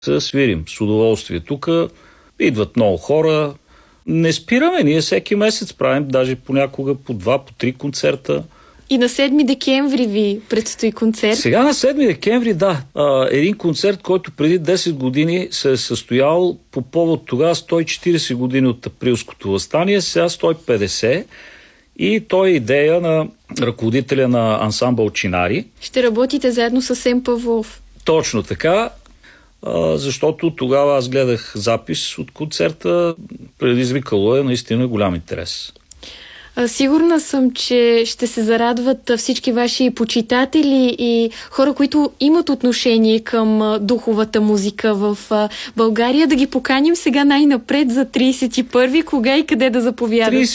свирим с удоволствие. Тук идват много хора. Не спираме, ние всеки месец правим даже понякога по 2, по 3 концерта. И на 7 декември ви предстои концерт. Сега на 7 декември, да. Един концерт, който преди 10 години се е състоял по повод тогава 140 години от Априлското въстание, сега 150. И той е идея на ръководителя на ансамбъл Чинари. Ще работите заедно с Сем Павлов. Точно така, защото тогава аз гледах запис от концерта. Предизвикало е наистина голям интерес. Сигурна съм, че ще се зарадват всички ваши почитатели и хора, които имат отношение към духовата музика в България. Да ги поканим сега най-напред за 31-ви, кога и къде да заповядат.